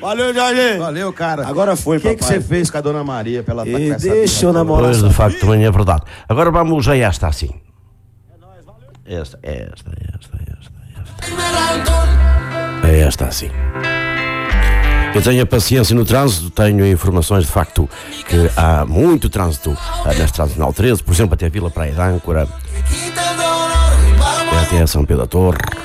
Valeu, Jorge. Valeu, cara. Agora foi, papai. O que você fez com a Dona Maria pra ela estar com essa Deixa eu namorar. Pois, de facto, também é verdade. Agora vamos a esta assim. Esta assim. Eu tenho paciência no trânsito, tenho informações de facto que há muito trânsito neste trânsito na 13, por exemplo, até a Vila Praia de Âncora, até a São Pedro da Torre.